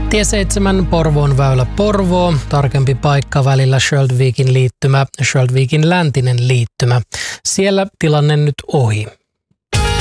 Tie 7 Porvoon väylä Porvoo, tarkempi paikka välillä Sjöldvikin liittymä, Sjöldvikin läntinen liittymä. Siellä tilanne nyt ohi.